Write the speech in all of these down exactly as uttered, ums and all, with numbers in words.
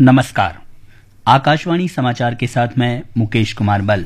नमस्कार। आकाशवाणी समाचार के साथ मैं मुकेश कुमार बल।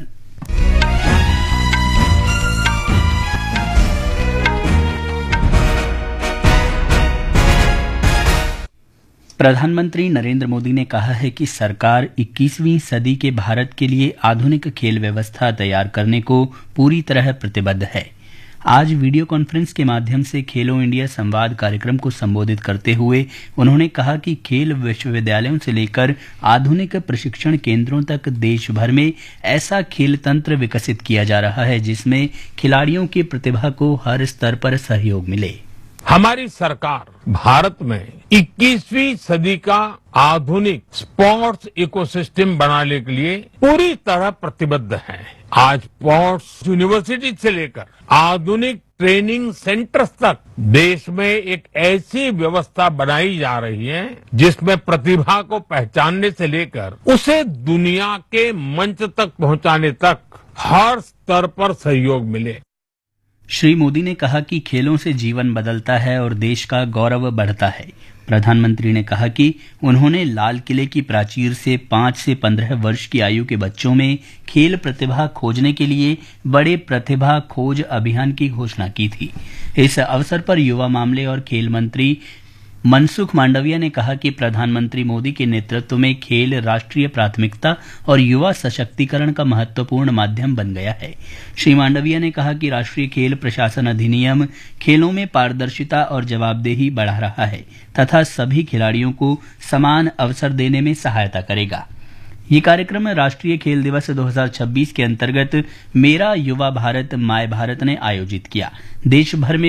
प्रधानमंत्री नरेंद्र मोदी ने कहा है कि सरकार इक्कीसवीं सदी के भारत के लिए आधुनिक खेल व्यवस्था तैयार करने को पूरी तरह प्रतिबद्ध है। आज वीडियो कॉन्फ्रेंस के माध्यम से खेलो इंडिया संवाद कार्यक्रम को संबोधित करते हुए उन्होंने कहा कि खेल विश्वविद्यालयों से लेकर आधुनिक प्रशिक्षण केंद्रों तक देश भर में ऐसा खेल तंत्र विकसित किया जा रहा है जिसमें खिलाड़ियों की प्रतिभा को हर स्तर पर सहयोग मिले। हमारी सरकार भारत में इक्कीसवीं सदी का आधुनिक स्पोर्ट्स इकोसिस्टम बनाने के लिए पूरी तरह प्रतिबद्ध है। आज स्पोर्ट्स यूनिवर्सिटी से लेकर आधुनिक ट्रेनिंग सेंटर्स तक देश में एक ऐसी व्यवस्था बनाई जा रही है जिसमें प्रतिभा को पहचानने से लेकर उसे दुनिया के मंच तक पहुंचाने तक हर स्तर पर सहयोग मिले। श्री मोदी ने कहा कि खेलों से जीवन बदलता है और देश का गौरव बढ़ता है। प्रधानमंत्री ने कहा कि उन्होंने लाल किले की प्राचीर से पांच से पंद्रह वर्ष की आयु के बच्चों में खेल प्रतिभा खोजने के लिए बड़े प्रतिभा खोज अभियान की घोषणा की थी। इस अवसर पर युवा मामले और खेल मंत्री मनसुख मांडविया ने कहा कि प्रधानमंत्री मोदी के नेतृत्व में खेल राष्ट्रीय प्राथमिकता और युवा सशक्तिकरण का महत्वपूर्ण माध्यम बन गया है। श्री मांडविया ने कहा कि राष्ट्रीय खेल प्रशासन अधिनियम खेलों में पारदर्शिता और जवाबदेही बढ़ा रहा है तथा सभी खिलाड़ियों को समान अवसर देने में सहायता करेगा। ये कार्यक्रम राष्ट्रीय खेल दिवस दो हज़ार छब्बीस के अंतर्गत मेरा युवा भारत माय भारत ने आयोजित किया। देश भर में